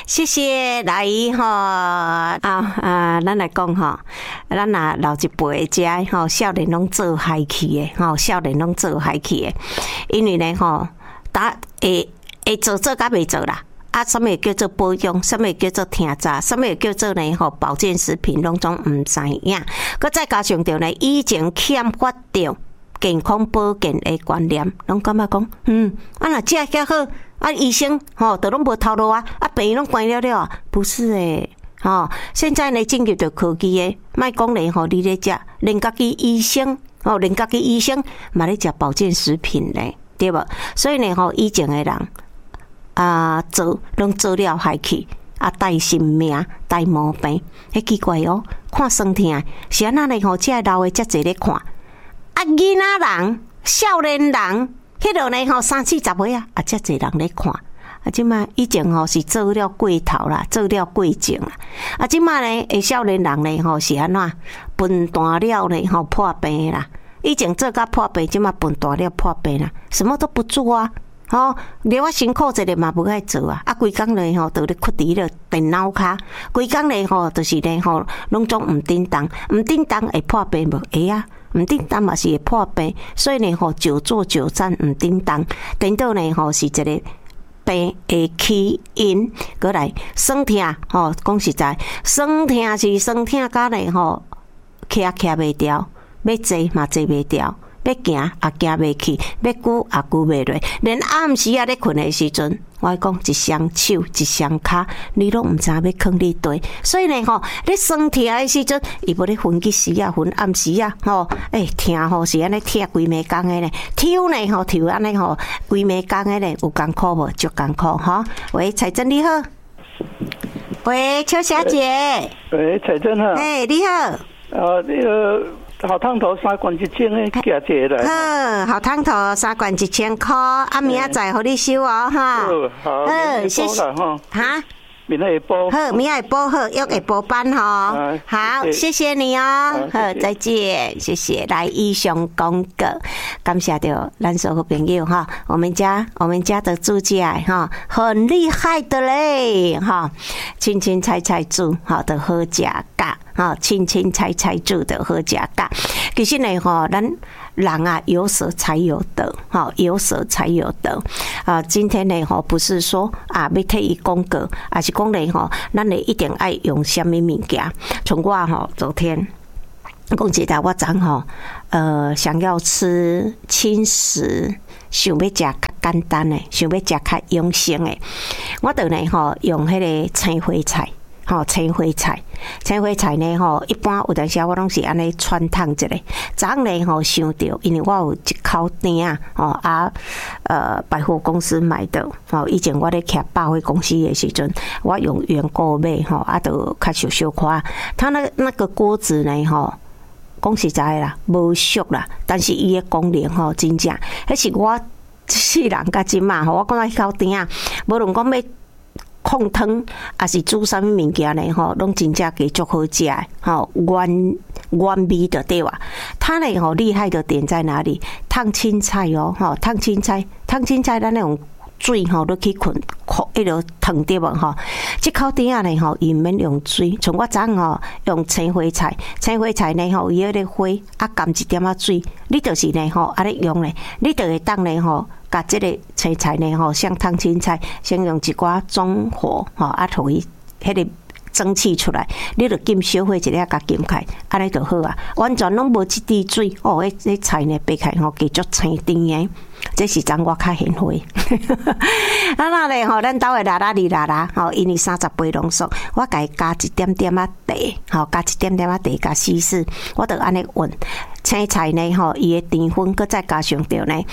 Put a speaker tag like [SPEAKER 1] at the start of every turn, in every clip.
[SPEAKER 1] 谢谢来吼咱来讲吼，咱若老一辈的遮吼，少年拢做海去的吼，少年拢做海去的，因为呢吼，会做甲袂做啦。什么叫做保养？什么叫做听早？什么叫做呢？保健食品拢总唔知影。佮再加上着呢，以前欠缺着健康保健的观念，拢感觉讲，若食较好，医生都拢无头路啊，病拢关了了，不是诶。现在呢进入着科技诶，莫讲咧你咧食，连家己医生嘛咧食保健食品咧，对无？所以呢以前诶人。做拢做了害去，带性命，带毛病，迄奇怪哦。看酸痛，是安那呢？这老的遮侪咧看，囡仔人、少年人，迄落呢30、40岁遮侪人咧看。即马以前是做了过头啦，做了过境啦。即马呢，少年人呢是安怎笨大了呢破病啦。以前做甲破病，即马笨大了破病啦，什么都不做啊。连我辛苦一个嘛无爱做啊！规工咧就咧屈伫咧电脑骹，规工咧就是咧拢总毋叮当会破病无？会啊，毋叮当嘛是会破病，所以呢久坐久站毋叮当，等到呢是一个病的起因，过来酸痛讲实在，酸痛是酸痛甲咧徛袂调，要坐嘛坐袂调。要行也行袂去，要久也久袂落，连暗时咧困的时阵，我讲一双手一双脚，你拢毋知要囥你地，所以呢你酸痛的时阵，伊无咧分日时分暗时痛是安尼痛规暝工的呢，抽呢抽安尼规暝工的呢，有艰苦无？足艰苦喂，彩珍你好，喂，邱小姐，
[SPEAKER 2] 喂，彩珍好，
[SPEAKER 1] 你好，
[SPEAKER 2] 那个。好汤头3罐1000诶，寄一个来。
[SPEAKER 1] 好汤头3罐1000块，明仔载互你收哈。
[SPEAKER 2] 好，谢谢哈。明仔会播。
[SPEAKER 1] 好，明仔会播好，又会播班好，谢谢你哦。好，再见，谢谢。来以上广告，感谢到咱所有朋友我们家的猪脚很厉害的嘞青青菜菜煮的好食噶。青青菜菜煮的好食噶，其实呢咱人有舍才有得，有舍才有得今天呢不是说要替伊广告，而是讲呢咱一定爱用什么物件。从我昨天讲一下，我昨想要吃轻食，想要食较简单的，想要食较养生的，我就呢用迄个青花菜。青花菜呢一般有阵时我拢是安尼穿烫一下。昨昏呢想到，因为我有一口鼎百货公司买的以前我咧徛百货公司的时阵，我用原购买就较小块。它那个锅子呢讲实在啦，无俗啦，但是伊的功能真正，迄是我世人甲即嘛我讲迄口鼎无论讲要控汤还是煮什么物件呢拢真正给足好食原味的对吧？它呢厉害的点在哪里？烫青菜烫青菜咱那种水都去捆迄落烫对无这口鼎呢伊免用水，从我昨用青花菜呢伊迄个花含一点水，你就是呢安尼用咧，你就会当呢甲这个青菜呢像烫青菜，先用一寡中火互伊迄个蒸汽出来，你就金小火一粒甲金开，安尼就好啊，完全拢无一滴水迄菜呢白开加足青甜的，这是昨我较贤惠。那咧咱兜的拉拉因为30杯浓缩，我甲伊加一点点茶，加一点点茶加稀释，我就安尼混。青菜呢伊的甜分，佮再加上着呢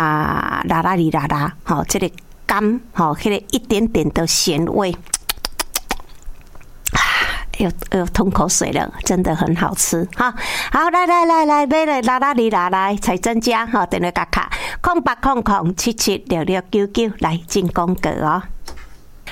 [SPEAKER 1] 这个甘迄个一点点的咸味。又吞口水了，真的很好吃好，来，来，才增加电话卡0800776699来进广告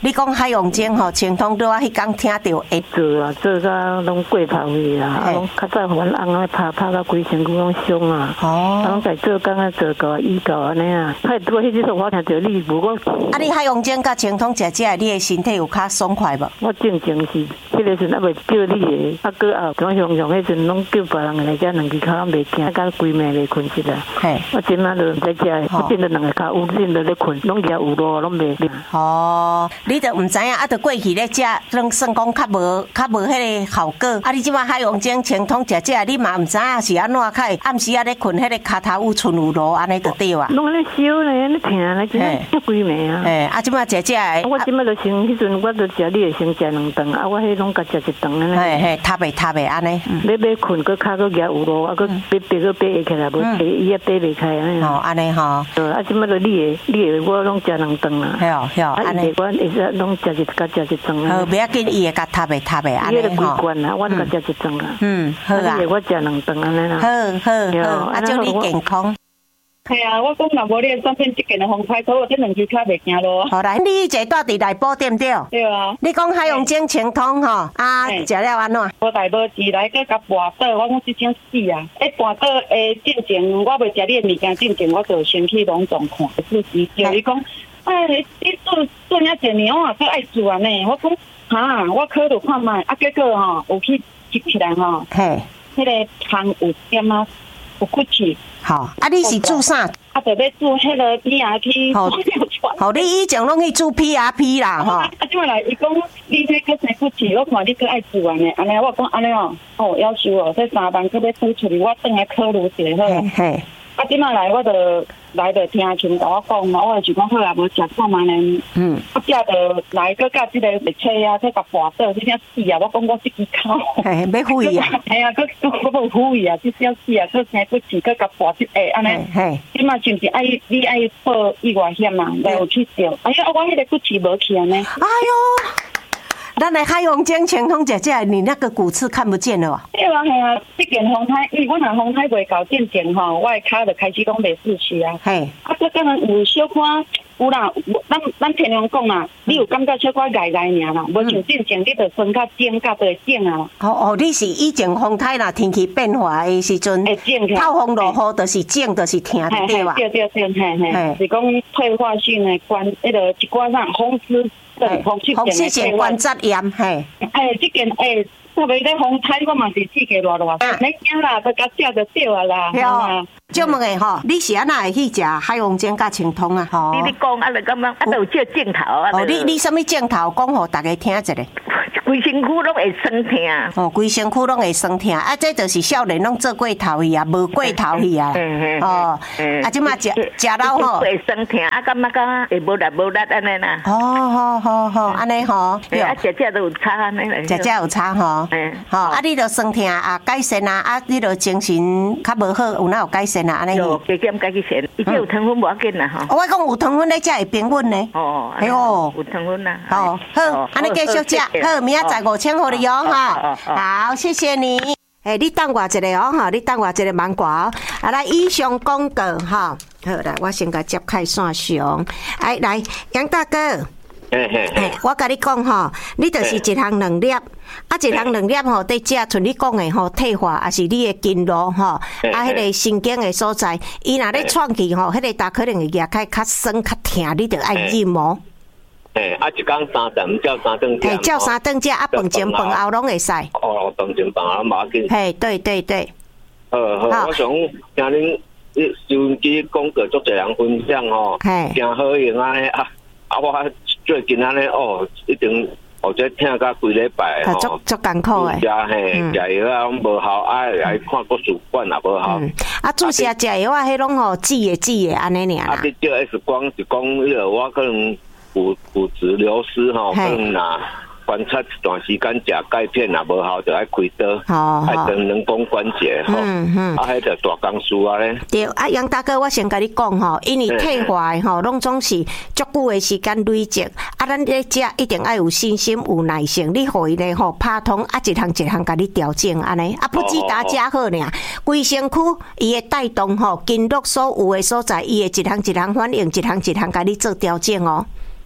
[SPEAKER 1] 你讲海洋精吼，清通对我迄天听到会
[SPEAKER 2] 做啊，做甲拢过头去啊，啊，拢较早阮翁咧拍到规身躯拢伤啊，啊，拢家做工啊做到医到安尼啊，太多迄阵我听到你无我。
[SPEAKER 1] 啊，你海洋精甲清通食食，你的身体有较爽快无？
[SPEAKER 2] 我正是迄个阵还袂叫你的，啊，搁后讲雄迄阵拢叫别人来遮两只脚拢袂惊，甲规暝袂困去啦。嘿，我今仔就毋知食，我变到两个脚有变到咧困，拢也有路拢袂。
[SPEAKER 1] 哦，你都毋知影，啊，都过去咧食，拢算讲较无迄个效果。啊，你即摆海洋精清通食食，你嘛毋知影是安怎开，暗时啊咧困，迄个骹头有剩有路，安尼就对啊。
[SPEAKER 2] 拢咧烧咧，咧疼咧，真正规暝啊。
[SPEAKER 1] 哎，啊，即摆食食的。
[SPEAKER 2] 我即摆就先迄阵，我就食你的先食2顿，啊，我迄拢甲食1顿安尼。
[SPEAKER 1] 嘿嘿，塌的安尼。
[SPEAKER 2] 要困，搁骹搁举有路，啊，搁爬起来，无爬伊也爬袂开安尼。
[SPEAKER 1] 哦，安尼吼。
[SPEAKER 2] 啊，即摆就你的我拢食2顿啦。
[SPEAKER 1] 嘿，安尼。
[SPEAKER 2] 我会使拢食1顿。
[SPEAKER 1] 好，不要紧，伊会甲塌的安尼吼。
[SPEAKER 2] 规罐啦，我甲食1顿啦。
[SPEAKER 1] 好啊。
[SPEAKER 2] 我食2顿安尼啦。
[SPEAKER 1] 好，啊，祝你健康。
[SPEAKER 3] 系啊，我讲若无你转变即件的风太多，我这2只脚袂行路。
[SPEAKER 1] 好来，你坐住伫内埔对毋对？
[SPEAKER 3] 对啊。
[SPEAKER 1] 你讲海洋精清通吼，啊，食了安怎？
[SPEAKER 3] 我大无钱来，佮甲跋倒，我讲即种死啊！跋倒进前，我袂食你的物件进前，我就先去隆重看，就是叫伊讲，你做遐济年，我也搁爱做安尼。我讲哈，我考虑看卖，啊，结果吼有去吸起来吼，迄个汤有点啊有骨气。
[SPEAKER 1] 好，啊，你是做啥？
[SPEAKER 3] 啊，就要做迄个 PRP。
[SPEAKER 1] 好，你以前拢去做 PRP 啦，吼。
[SPEAKER 3] 啊，即摆来，伊讲你这个生骨气，我看你搁爱做安尼，我讲安尼哦，要求哦，这3万搁要吐出去，我等下考虑一下好。嘿。啊，即摆来我就来就听亲甲我讲嘛，我就讲好啊，无食看嘛呢。啊，遮就来搁甲即个列车啊，再甲跋倒，即只死啊！我讲我即支口。
[SPEAKER 1] 嘿，要毁啊！
[SPEAKER 3] 嘿啊，搁要毁啊！即只死啊，搁生骨气，搁甲跋一下安尼。嘿。即摆是毋是你爱报意外险啊？来有去掉。哎呀，我迄个骨气无去安尼。哎
[SPEAKER 1] 呦！咱来海洋精清通食食，你那个骨刺看不见了啊？
[SPEAKER 3] 对啊，系啊，这件风胎，因为我若风胎袂到进前吼，我的脚就开始讲袂舒适啊。嘿，啊，搁可能有小可有啦，咱平常讲啦，你有感觉小可碍尔啦，无像进前你着酸甲肿甲就会肿啊。
[SPEAKER 1] 哦，你是以前风胎啦，天气变化的时阵，透风落雨就是肿，就是疼，对吧？
[SPEAKER 3] 对，嘿，是讲退化性的迄个一寡啥风湿。
[SPEAKER 1] 风湿性关节炎，嘿，
[SPEAKER 3] 即件特别咧风胎，我嘛是刺激热，你惊啦，都甲食就对啊啦。
[SPEAKER 1] 就问个吼，你是安那会去食海洋精甲清通啊？吼，
[SPEAKER 3] 你讲啊，就感觉啊，有这镜头啊。
[SPEAKER 1] 哦，你什么镜头？讲互大家听一下。
[SPEAKER 3] 规身躯拢会酸痛。
[SPEAKER 1] 哦，规身躯拢会酸痛，啊，这就是少年拢做过头去啊，无过头去啊。哦，啊，即马食了吼，
[SPEAKER 3] 会酸痛，啊，感觉会无力安尼啦。
[SPEAKER 1] 好，安尼吼。
[SPEAKER 3] 啊，食都有差安尼。
[SPEAKER 1] 食有差吼。吼，啊，你著酸痛啊，改善啊，啊，你著精神较无好，有哪有改善啊？安尼。
[SPEAKER 3] 有加减改善，伊这有糖分无要紧啦吼。
[SPEAKER 1] 我讲有糖分咧，才会平稳呢。哎呦，
[SPEAKER 3] 有糖分啦。
[SPEAKER 1] 好，安尼继续食，好，明仔载5,000互你哦，哈。好，谢谢你。你等我一下哦，哈，你等我一个芒果哦。来，以上广告哈。好来，我先甲接开线上。来，杨大哥。我甲你讲吼，你就是一项2粒，啊，一项2粒吼，在食像你讲的吼，退化，也是你的筋络吼，啊，迄个神经的所在，伊若咧创去吼，迄个大可能会牙开较酸较疼，你着爱饮哦。
[SPEAKER 4] 一工3顿，照3顿食。
[SPEAKER 1] 照3顿食，啊，饭前饭后拢会使。
[SPEAKER 4] 哦，饭前饭后无要紧。
[SPEAKER 1] 对。
[SPEAKER 4] 好，我想听恁收音机讲过足侪人分享吼，真好用安尼啊！我最近安尼一定或者听甲规礼拜
[SPEAKER 1] 吼，足艰苦诶。
[SPEAKER 4] 食药啊，拢无效，来看国术馆也无效。
[SPEAKER 1] 啊，注射食药啊，迄拢吼止诶安尼尔啦。
[SPEAKER 4] 你照 X 光是讲迄个我可能骨质流失吼，可能观察一段时间食钙片也无效，就爱开刀，爱动人工关节吼，迄就大工事啊咧。
[SPEAKER 1] 对啊，杨大哥，我先甲你讲吼，因为退化的吼，拢总是足久的时间累积，啊，咱咧食一定要有信心、有耐性，你互伊咧吼拍通，啊，一项甲你调整安尼，啊，不止打食好尔，规身躯伊会带动吼筋络所有的所在，伊会一项反应，一项甲你做调整哦。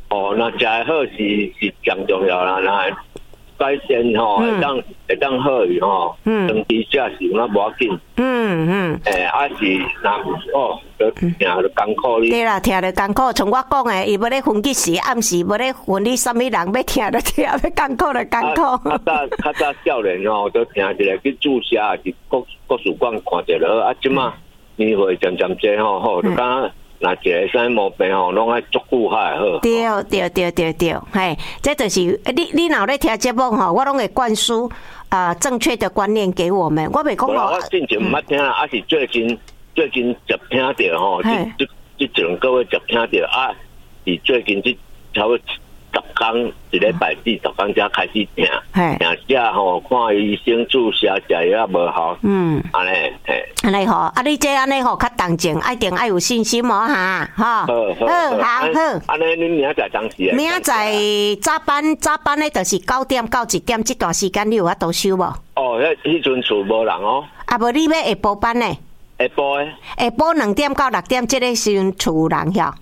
[SPEAKER 4] 哦，那食的好是上重要啦，那改善吼，会当好去吼，长期食是有那无要紧。是那哦，就听着艰苦哩。
[SPEAKER 1] 对啦，听着艰苦，像我讲的，伊要咧分去时暗时，要咧分你什么人要听就听，要艰苦就艰苦。
[SPEAKER 4] 较早少年吼，都听一个去注射，是国术馆看一个啊，即马年岁渐渐济吼，就讲。那一个啥毛病吼，拢爱足久还好。
[SPEAKER 1] 对，嘿，这就是你若咧听节目吼，我拢会灌输正确的观念给我们。我袂讲
[SPEAKER 4] 我之前毋捌听啊，是最近接听到吼，这两个月接听到啊，是最近这差不多10天一礼拜4、10天才开始听，听下吼，看医生注射食药无效，安尼嘿。
[SPEAKER 1] 安尼吼，你这安尼吼较动静，一定爱有信心哦哈，好，
[SPEAKER 4] 安尼恁明仔载当时？
[SPEAKER 1] 明仔载早班咧，就是9点到1点这段时间，你有法度收无？
[SPEAKER 4] 哦，迄阵厝无人哦。
[SPEAKER 1] 啊，无你要下晡班呢？
[SPEAKER 4] 下晡
[SPEAKER 1] 2点到6点，这个时阵厝有人晓。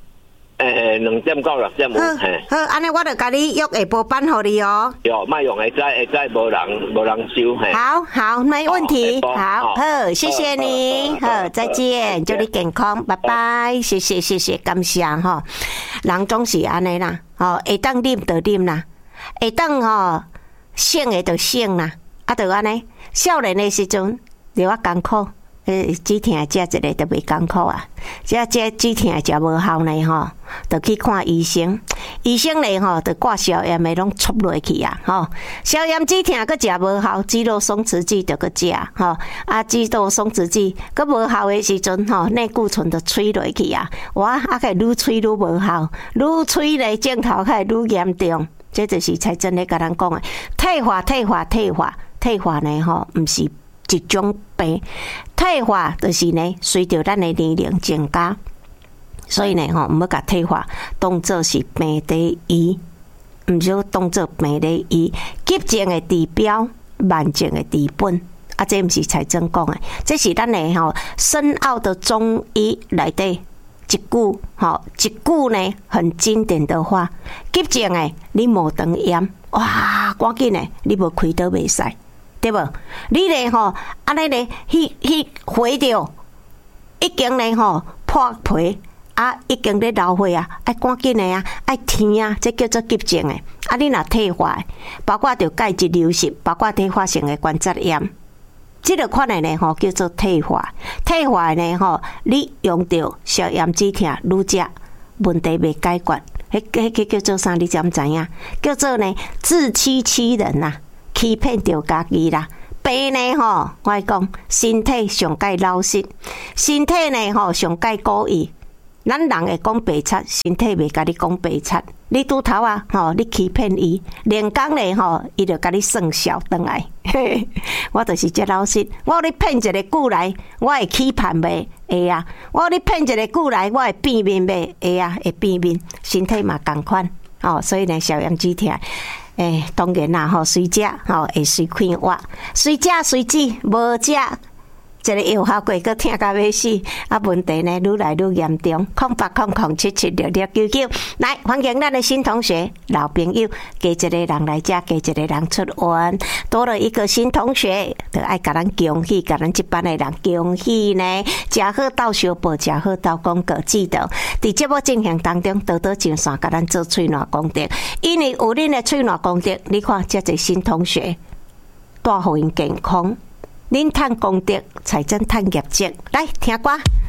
[SPEAKER 4] 2点到6点有。
[SPEAKER 1] 好，安尼我就甲你约下晡班互你哦。
[SPEAKER 4] 有，莫用下载无人收嘿。
[SPEAKER 1] 好，没问题。好，谢谢你，好，再见，祝你健康，拜拜，谢谢，感谢哈。人总是安尼啦，会当啉就啉啦，会当省的就省啦，就安尼。少年的时阵就较艰苦。止痛食一个都袂艰苦啊！这止痛食无效呢吼，就去看医生。医生咧吼，就挂消炎的拢戳落去啊！吼，消炎止痛佮食无效，肌肉松弛剂就佮食吼。肌肉松弛剂佮无效的时阵吼，内固醇就吹落去啊！哇，佮愈吹愈无效，愈吹咧镜头佮愈严重。这就是才真咧甲咱讲的退化呢吼，毋是一种病。退化就是呢，随着咱的年龄增加，所以呢，唔要甲退化当作是病在医，唔少当作病在医。急症的治标，慢症的治本。这唔是财政讲的，这是咱的深奥的中医内底一句呢很经典的话。急症的你无肠炎，哇，赶紧的你无开刀袂使。对无？你咧安尼咧去回着，已经咧破皮已经咧流血啊，爱赶紧的爱疼啊，这叫做急症的。你若退化，包括着钙质流失，包括退化性的关节炎，这个款的呢叫做退化。退化呢你用着消炎止痛愈食，问题未解决，迄叫做啥？你知唔知影？叫做呢自欺人呐。欺骗着家己啦，病呢我讲身体上界老实，身体呢上界故意。咱人会讲白贼，身体袂甲你讲白贼。你拄头你欺骗伊，连工咧伊就甲你算小转来。我就是这老实，我你骗一个久来，我会欺骗袂会啊？我你骗一个久来，我会变面袂会啊？会变面，身体嘛共款所以呢，消炎止痛。当然啦，随食会随看活，随食随止，无食一个药效过，佮疼到要死，问题呢愈来愈严重。0800776699，来欢迎咱的新同学、老朋友，加一个人来遮，加一个人出院，多了一个新同学，就爱甲咱恭喜，甲咱这班的人恭喜呢。食好到小报，食好到广告，记得伫节目进行当中，多多上线甲咱做喙暖功德，因为有恁的喙暖功德，你看这个新同学，带互因健康。恁趁功德，财政趁业绩，来听歌。